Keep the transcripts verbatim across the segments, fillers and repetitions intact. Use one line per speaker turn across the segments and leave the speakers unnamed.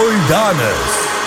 Oj danes,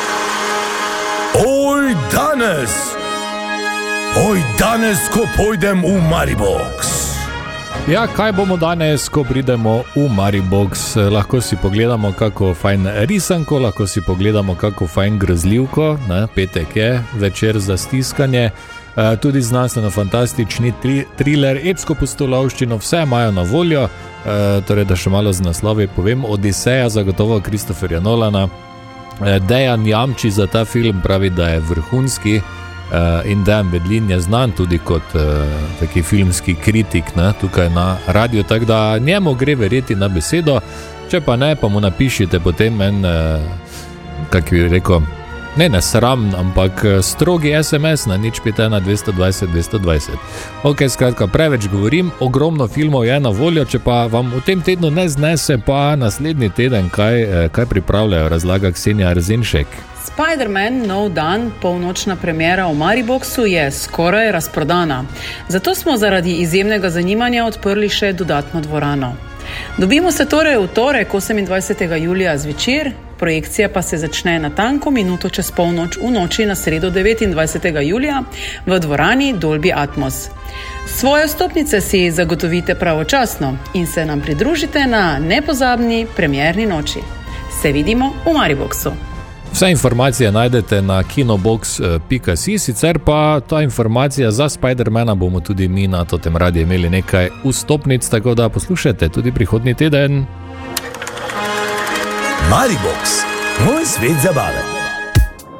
oj danes, oj danes, ko pojdem v Maribox.
Ja, kaj bomo danes, ko pridemo v Maribox? Lahko si pogledamo kako fajn risanko, lahko si pogledamo kako fajn grozljivko, ne? Petek je, večer za stiskanje, e, tudi znanstveno-fantastični tri, thriller, epsko pustolovščino, vse imajo na voljo, e, torej da še malo z naslovi povem. Odiseja, zagotovo Christopherja Nolana, e, Dejan jamči za ta film, pravi, da je vrhunski. Uh, in Dejan Vedlin je znan tudi kot uh, taki filmski kritik, ne, tukaj na radio, tako da njemu gre verjeti na besedo, če pa ne, pa mu napišite potem en, uh, kak bi rekel, ne ne sram, ampak strogi es em es na nič pet ena dvesto dvajset dvesto dvajset. Ok, skratka, preveč govorim, ogromno filmov je na voljo, če pa vam v tem tednu ne znese, pa naslednji teden, kaj, kaj pripravljajo, razlaga Ksenija Rzenšek.
Spider-Man Nov dan, polnočna premiera v Mariboxu je skoraj razprodana. Zato smo zaradi izjemnega zanimanja odprli še dodatno dvorano. Dobimo se torej v torek osemindvajsetega julija zvečer, projekcija pa se začne natanko minuto čez polnoč v noči na sredo devetindvajsetega julija v dvorani Dolby Atmos. Svoje vstopnice si zagotovite pravočasno in se nam pridružite na nepozabni premierni noči. Se vidimo v Mariboxu.
Vse informacije najdete na kinobox pika si, sicer pa ta informacija za Spidermana bomo tudi mi na Totem Radiu imeli nekaj vstopnic, tako da poslušajte tudi prihodnji teden.
Maribox, moj svet zabave.